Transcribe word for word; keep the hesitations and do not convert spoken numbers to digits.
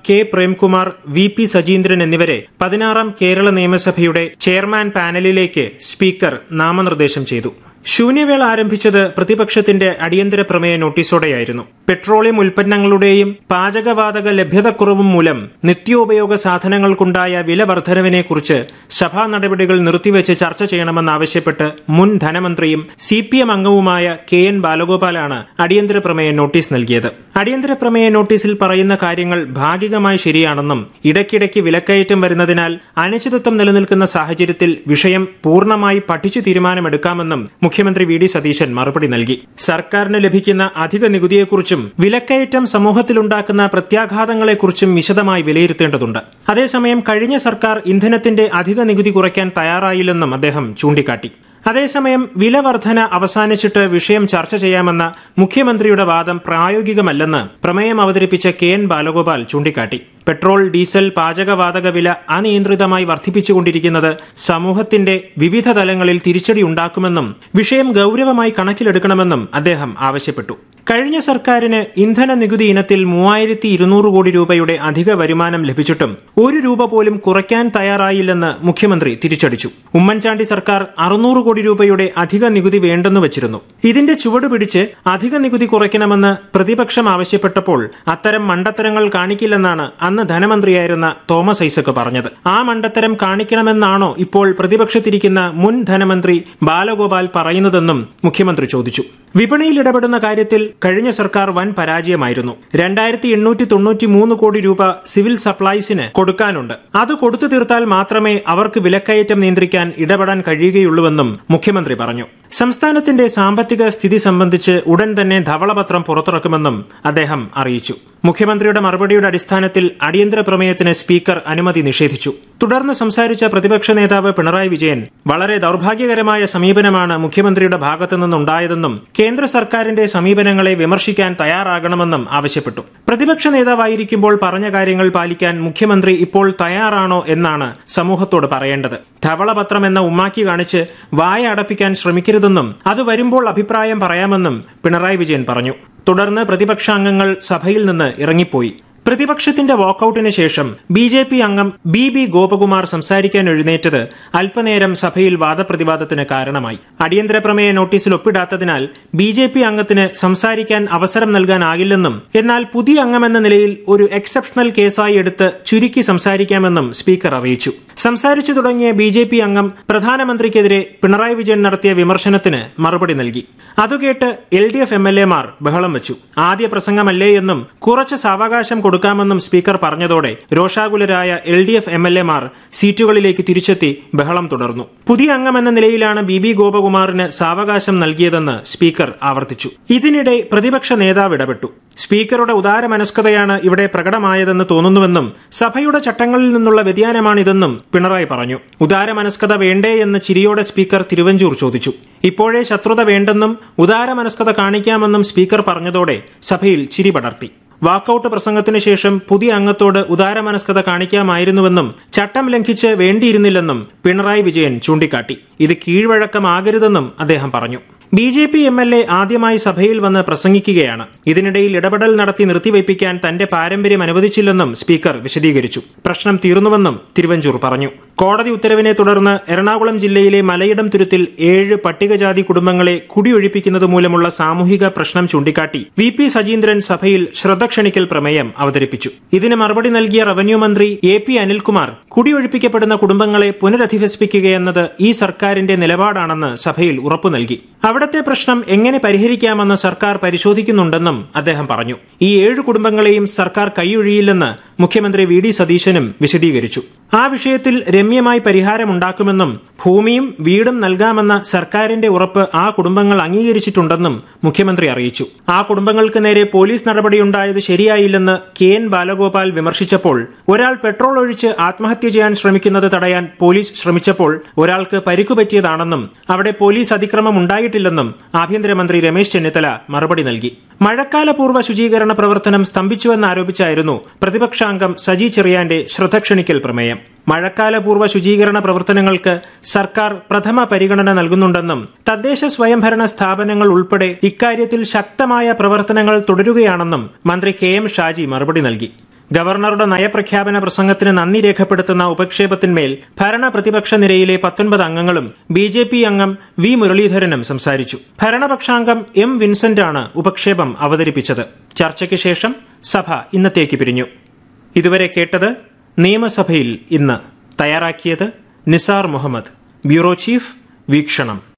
K Premkumar, V P Sajeendran എന്നിവരെ പതിനാറാം കേരള നിയമസഭയുടെ ചെയർമാൻ പാനലിലേക്ക് സ്പീക്കർ നാമനിർദ്ദേശം ചെയ്തു. ശൂന്യവേള ആരംഭിച്ചത് പ്രതിപക്ഷത്തിന്റെ അടിയന്തര പ്രമേയ നോട്ടീസോടെയായിരുന്നു. പെട്രോളിയം ഉൽപ്പന്നങ്ങളുടെയും പാചകവാതക ലഭ്യതക്കുറവും മൂലം നിത്യോപയോഗ സാധനങ്ങൾക്കുണ്ടായ വില വർധനവിനെക്കുറിച്ച് സഭാ നടപടികൾ നിർത്തിവെച്ച് ചർച്ച ചെയ്യണമെന്നാവശ്യപ്പെട്ട് മുൻ ധനമന്ത്രിയും സി പി എം അംഗവുമായ കെ എൻ ബാലഗോപാലാണ് അടിയന്തര പ്രമേയ നോട്ടീസ് നൽകിയത്. അടിയന്തര പ്രമേയ നോട്ടീസിൽ പറയുന്ന കാര്യങ്ങൾ ഭാഗികമായി ശരിയാണെന്നും ഇടയ്ക്കിടയ്ക്ക് വിലക്കയറ്റം വരുന്നതിനാൽ അനിശ്ചിതത്വം നിലനിൽക്കുന്ന സാഹചര്യത്തിൽ വിഷയം പൂർണ്ണമായി പഠിച്ചു തീരുമാനമെടുക്കാമെന്നും മുഖ്യമന്ത്രി വി ഡി സതീശൻ മറുപടി നൽകി. സർക്കാരിന് ലഭിക്കുന്ന അധിക നികുതിയെക്കുറിച്ചും വിലക്കയറ്റം സമൂഹത്തിലുണ്ടാക്കുന്ന പ്രത്യാഘാതങ്ങളെക്കുറിച്ചും വിശദമായി വിലയിരുത്തേണ്ടതുണ്ട്. അതേസമയം കഴിഞ്ഞ സർക്കാർ ഇന്ധനത്തിന്റെ അധിക നികുതി കുറയ്ക്കാൻ തയ്യാറായില്ലെന്നും അദ്ദേഹം ചൂണ്ടിക്കാട്ടി. അതേസമയം വില വർധന അവസാനിച്ചിട്ട് വിഷയം ചർച്ച ചെയ്യാമെന്ന മുഖ്യമന്ത്രിയുടെ വാദം പ്രായോഗികമല്ലെന്ന് പ്രമേയം അവതരിപ്പിച്ച കെ എൻ ബാലഗോപാൽ ചൂണ്ടിക്കാട്ടി. പെട്രോൾ, ഡീസൽ, പാചകവാതക വില അനിയന്ത്രിതമായി വർദ്ധിപ്പിച്ചുകൊണ്ടിരിക്കുന്നത് സമൂഹത്തിന്റെ വിവിധ തലങ്ങളിൽ തിരിച്ചടി ഉണ്ടാക്കുമെന്നും വിഷയം ഗൌരവമായി കണക്കിലെടുക്കണമെന്നും അദ്ദേഹം ആവശ്യപ്പെട്ടു. കഴിഞ്ഞ സർക്കാരിന് ഇന്ധന നികുതി ഇനത്തിൽ മൂവായിരത്തി ഇരുന്നൂറ് കോടി രൂപയുടെ അധിക വരുമാനം ലഭിച്ചിട്ടും ഒരു രൂപ പോലും കുറയ്ക്കാൻ തയ്യാറായില്ലെന്ന് മുഖ്യമന്ത്രി തിരിച്ചടിച്ചു. ഉമ്മൻചാണ്ടി സർക്കാർ അറുന്നൂറ് കോടി രൂപയുടെ അധിക നികുതി വേണ്ടെന്ന് വച്ചിരുന്നു. ഇതിന്റെ ചുവട് പിടിച്ച് അധിക നികുതി കുറയ്ക്കണമെന്ന് പ്രതിപക്ഷം ആവശ്യപ്പെട്ടപ്പോൾ അത്തരം മണ്ടത്തരങ്ങൾ കാണിക്കില്ലെന്നാണ് അന്ന് ധനമന്ത്രിയായിരുന്ന തോമസ് ഐസക് പറഞ്ഞത്. ആ മണ്ടത്തരം കാണിക്കണമെന്നാണോ ഇപ്പോൾ പ്രതിപക്ഷത്തിരിക്കുന്ന മുൻ ധനമന്ത്രി ബാലഗോപാൽ പറയുന്നതെന്നും മുഖ്യമന്ത്രി ചോദിച്ചു. വിപണിയിൽ ഇടപെടുന്ന കാര്യത്തിൽ കഴിഞ്ഞ സർക്കാർ വൻ പരാജയമായിരുന്നു. രണ്ടായിരത്തി എണ്ണൂറ്റി തൊണ്ണൂറ്റി മൂന്ന് കോടി രൂപ സിവിൽ സപ്ലൈസിന് കൊടുക്കാനുണ്ട്. അത് കൊടുത്തു തീർത്താൽ മാത്രമേ അവർക്ക് വിലക്കയറ്റം നിയന്ത്രിക്കാൻ ഇടപെടാൻ കഴിയുകയുള്ളൂവെന്നും മുഖ്യമന്ത്രി പറഞ്ഞു. സംസ്ഥാനത്തിന്റെ സാമ്പത്തിക സ്ഥിതി സംബന്ധിച്ച് ഉടൻ തന്നെ ധവളപത്രം പുറത്തിറക്കുമെന്നും അദ്ദേഹം അറിയിച്ചു. മുഖ്യമന്ത്രിയുടെ മറുപടിയുടെ അടിസ്ഥാനത്തിൽ അടിയന്തര പ്രമേയത്തിന് സ്പീക്കർ അനുമതി നിഷേധിച്ചു. തുടർന്ന് സംസാരിച്ച പ്രതിപക്ഷ നേതാവ് പിണറായി വിജയൻ വളരെ ദൌർഭാഗ്യകരമായ സമീപനമാണ് മുഖ്യമന്ത്രിയുടെ ഭാഗത്തുനിന്നുണ്ടായതെന്നും കേന്ദ്ര സർക്കാരിന്റെ സമീപനങ്ങളെ വിമർശിക്കാൻ തയ്യാറാകണമെന്നും ആവശ്യപ്പെട്ടു. പ്രതിപക്ഷ നേതാവായിരിക്കുമ്പോൾ പറഞ്ഞ കാര്യങ്ങൾ പാലിക്കാൻ മുഖ്യമന്ത്രി ഇപ്പോൾ തയ്യാറാണോ എന്നാണ് സമൂഹത്തോട് പറയേണ്ടത്. ധവളപത്രം എന്ന ഉമ്മാക്കി കാണിച്ച് വായ അടപ്പിക്കാൻ ശ്രമിക്കരുതെന്നും അത് വരുമ്പോൾ അഭിപ്രായം പറയാമെന്നും പിണറായി വിജയൻ പറഞ്ഞു. തുടർന്ന് പ്രതിപക്ഷാംഗങ്ങൾ സഭയിൽ നിന്ന് ഇറങ്ങിപ്പോയി. പ്രതിപക്ഷത്തിന്റെ വാക്കൌട്ടിന് ശേഷം ബി ജെ പി അംഗം ബി ബി ഗോപകുമാർ സംസാരിക്കാൻ എഴുന്നേറ്റത് അല്പനേരം സഭയിൽ വാദപ്രതിവാദത്തിന് കാരണമായി. അടിയന്തര പ്രമേയ നോട്ടീസിൽ ഒപ്പിടാത്തതിനാൽ ബി ജെ പി അംഗത്തിന് സംസാരിക്കാൻ അവസരം നൽകാനാകില്ലെന്നും എന്നാൽ പുതിയ അംഗമെന്ന നിലയിൽ ഒരു എക്സെപ്ഷണൽ കേസായി എടുത്ത് ചുരുക്കി സംസാരിക്കാമെന്നും സ്പീക്കർ അറിയിച്ചു. സംസാരിച്ചു തുടങ്ങിയ ബി ജെ പി അംഗം പ്രധാനമന്ത്രിക്കെതിരെ പിണറായി വിജയൻ നടത്തിയ വിമർശനത്തിന് മറുപടി നൽകി. അതുകേട്ട് L D F M L എമാർ ബഹളം വെച്ചു. ആദ്യ പ്രസംഗമല്ലേ എന്നും കുറച്ച് സാവകാശം കൊടുക്കാമെന്നും speaker പറഞ്ഞതോടെ രോഷാകുലരായ L D F M L എമാർ സീറ്റുകളിലേക്ക് തിരിച്ചെത്തി ബഹളം തുടർന്നു. പുതിയ അംഗമെന്ന നിലയിലാണ് ബി ബി ഗോപകുമാറിന് സാവകാശം നൽകിയതെന്ന് സ്പീക്കർ ആവർത്തിച്ചു. ഇതിനിടെ പ്രതിപക്ഷ നേതാവ് ഇടപെട്ടു. സ്പീക്കറുടെ ഉദാരമനസ്കതയാണ് ഇവിടെ പ്രകടമായതെന്ന് തോന്നുന്നുവെന്നും സഭയുടെ ചട്ടങ്ങളിൽ നിന്നുള്ള വ്യതിയാനമാണിതെന്നും പിണറായി പറഞ്ഞു. ഉദാരമനസ്കത വേണ്ടേ എന്ന് ചിരിയോടെ സ്പീക്കർ തിരുവഞ്ചൂർ ചോദിച്ചു. ഇപ്പോഴേ ശത്രുത വേണ്ടെന്നും ഉദാരമനസ്കത കാണിക്കാമെന്നും സ്പീക്കർ പറഞ്ഞതോടെ സഭയിൽ ചിരി പടർത്തി. വാക്കൌട്ട് പ്രസംഗത്തിന് ശേഷം പുതിയ അംഗത്തോട് ഉദാരമനസ്കത കാണിക്കാമായിരുന്നുവെന്നും ചട്ടം ലംഘിച്ച് വേണ്ടിയിരുന്നില്ലെന്നും പിണറായി വിജയൻ ചൂണ്ടിക്കാട്ടി. ഇത് കീഴ്വഴക്കമാകരുതെന്നും അദ്ദേഹം പറഞ്ഞു. B J P M L A ആദ്യമായി സഭയിൽ വന്ന് പ്രസംഗിക്കുകയാണ്. ഇതിനിടയിൽ ഇടപെടൽ നടത്തി നിർത്തിവയ്പ്പിക്കാൻ തന്റെ പാരമ്പര്യം അനുവദിച്ചില്ലെന്നും സ്പീക്കർ വിശദീകരിച്ചു. പ്രശ്നം തീർന്നുവെന്നും തിരുവഞ്ചൂർ പറഞ്ഞു. കോടതി ഉത്തരവിനെ തുടർന്ന് എറണാകുളം ജില്ലയിലെ മലയിടം തുരുത്തിൽ ഏഴ് പട്ടികജാതി കുടുംബങ്ങളെ കുടിയൊഴിപ്പിക്കുന്നത് മൂലമുള്ള സാമൂഹിക പ്രശ്നം ചൂണ്ടിക്കാട്ടി വി പി സജീന്ദ്രൻ സഭയിൽ ശ്രദ്ധ ക്ഷണിക്കൽ പ്രമേയം അവതരിപ്പിച്ചു. ഇതിന് മറുപടി നൽകിയ റവന്യൂ മന്ത്രി എ പി അനിൽകുമാർ കുടിയൊഴിപ്പിക്കപ്പെടുന്ന കുടുംബങ്ങളെ പുനരധിവസിപ്പിക്കുകയെന്നത് ഈ സർക്കാരിന്റെ നിലപാടാണെന്ന് സഭയിൽ ഉറപ്പു നൽകി. അവിടത്തെ പ്രശ്നം എങ്ങനെ പരിഹരിക്കാമെന്ന് സർക്കാർ പരിശോധിക്കുന്നുണ്ടെന്നും അദ്ദേഹം പറഞ്ഞു. ഈ ഏഴ് കുടുംബങ്ങളെയും സർക്കാർ കൈയൊഴിയില്ലെന്ന് മുഖ്യമന്ത്രി വി ഡി സതീശനും വിശദീകരിച്ചു. ആ വിഷയത്തിൽ രമ്യമായി പരിഹാരമുണ്ടാക്കുമെന്നും ഭൂമിയും വീടും നൽകാമെന്ന സർക്കാരിന്റെ ഉറപ്പ് ആ കുടുംബങ്ങൾ അംഗീകരിച്ചിട്ടുണ്ടെന്നും മുഖ്യമന്ത്രി അറിയിച്ചു. ആ കുടുംബങ്ങൾക്ക് നേരെ പോലീസ് നടപടിയുണ്ടായത് ശരിയായില്ലെന്ന് കെ എൻ ബാലഗോപാൽ വിമർശിച്ചപ്പോൾ ഒരാൾ പെട്രോൾ ഒഴിച്ച് ആത്മഹത്യ ചെയ്യാൻ ശ്രമിക്കുന്നത് തടയാൻ പോലീസ് ശ്രമിച്ചപ്പോൾ ഒരാൾക്ക് പരിക്കുപറ്റിയതാണെന്നും അവിടെ പോലീസ് അതിക്രമം ഉണ്ടായിട്ടില്ലെന്നും ആഭ്യന്തരമന്ത്രി രമേശ് ചെന്നിത്തല മറുപടി നൽകി. മഴക്കാലപൂർവ്വ ശുചീകരണ പ്രവർത്തനം സ്തംഭിച്ചുവെന്നാരോപിച്ചായിരുന്നു പ്രതിപക്ഷാംഗം സജി ചെറിയാന്റെ ശ്രദ്ധ ക്ഷണിക്കൽ പ്രമേയം. മഴക്കാലപൂർവ്വ ശുചീകരണ പ്രവർത്തനങ്ങൾക്ക് സർക്കാർ പ്രഥമ പരിഗണന നൽകുന്നുണ്ടെന്നും തദ്ദേശ സ്വയംഭരണ സ്ഥാപനങ്ങൾ ഉൾപ്പെടെ ഇക്കാര്യത്തിൽ ശക്തമായ പ്രവർത്തനങ്ങൾ തുടരുകയാണെന്നും മന്ത്രി കെ എം ഷാജി മറുപടി നൽകി. ഗവർണറുടെ നയപ്രഖ്യാപന പ്രസംഗത്തിന് നന്ദി രേഖപ്പെടുത്തുന്ന ഉപക്ഷേപത്തിന്മേൽ ഭരണ പ്രതിപക്ഷ നിരയിലെ പത്തൊൻപത് അംഗങ്ങളും ബി ജെ പി അംഗം വി മുരളീധരനും സംസാരിച്ചു. ഭരണപക്ഷാംഗം എം വിൻസെന്റാണ് ഉപക്ഷേപം അവതരിപ്പിച്ചത്. ചർച്ചയ്ക്ക് ശേഷം സഭ ഇന്നത്തേക്ക് പിരിഞ്ഞു. ഇതുവരെ കേട്ടത് നിയമസഭയിൽ ഇന്ന്. തയ്യാറാക്കിയത് നിസാർ മുഹമ്മദ്. ബ്യൂറോ ചീഫ്, വീക്ഷണം.